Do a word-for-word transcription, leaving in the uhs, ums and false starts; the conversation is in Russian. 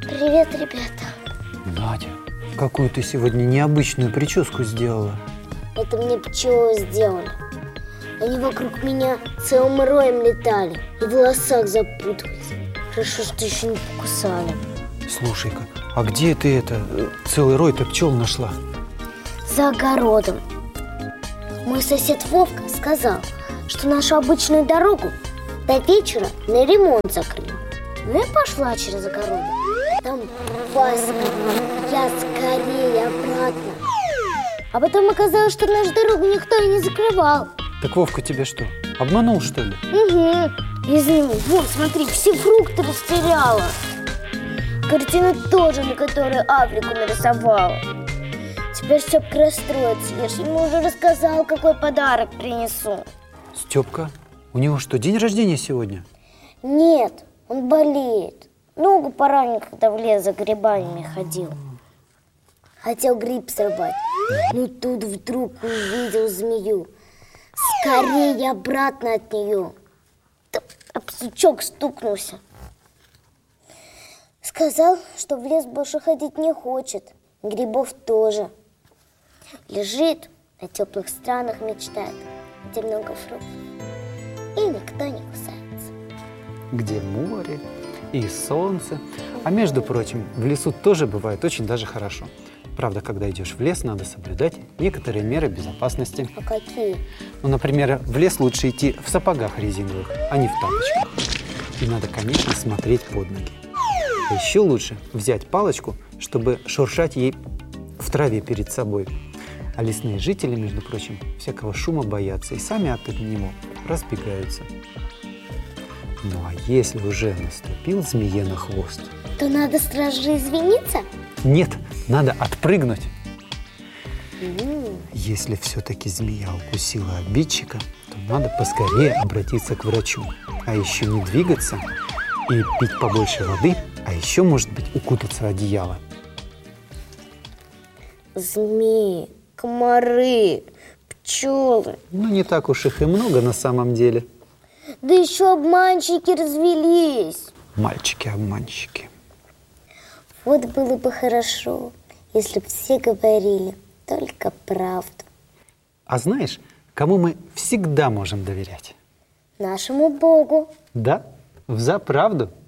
Привет, ребята. Надя, какую ты сегодня необычную прическу сделала. Это мне пчелы сделали. Они вокруг меня целым роем летали и в волосах запутались. Хорошо, что еще не покусали. Слушай-ка, а где ты это, целый рой-то пчел нашла? За огородом. Мой сосед Вовка сказал, что нашу обычную дорогу до вечера на ремонт закрыли. Ну я пошла через огород. Там паска. Я скорее обратно. А потом оказалось, что нашу дорогу никто и не закрывал. Так Вовка тебя что, обманул, что ли? Угу. Извини, вот, смотри, все фрукты растеряла. Картина тоже, на которой Африку нарисовала. Теперь Степка расстроится. Я же ему уже рассказал, какой подарок принесу. Степка, у него что, день рождения сегодня? Нет, он болеет. Ногу поранил, когда в лес за грибами ходил. Хотел гриб сорвать, но тут вдруг увидел змею. Скорее обратно от нее. Об сучок стукнулся. Сказал, что в лес больше ходить не хочет. Грибов тоже. Лежит, на теплых странах мечтает, где много фруктов. И никто не кусается. Где море и солнце. А между прочим, в лесу тоже бывает очень даже хорошо. Правда, когда идешь в лес, надо соблюдать некоторые меры безопасности. А какие? Ну, например, в лес лучше идти в сапогах резиновых, а не в тапочках. И надо, конечно, смотреть под ноги. А еще лучше взять палочку, чтобы шуршать ей в траве перед собой. А лесные жители, между прочим, всякого шума боятся и сами от него разбегаются. Ну, а если уже наступил змее на хвост, то надо сразу же извиниться? Нет, надо отпрыгнуть. Mm. Если все-таки змея укусила обидчика, то надо поскорее обратиться к врачу. А еще не двигаться и пить побольше воды, а еще, может быть, укутаться в одеяло. Змеи, комары, пчелы. Ну, не так уж их и много на самом деле. Да еще обманщики развелись. Мальчики-обманщики. Вот было бы хорошо, если бы все говорили только правду. А знаешь, кому мы всегда можем доверять? Нашему Богу. Да, взаправду.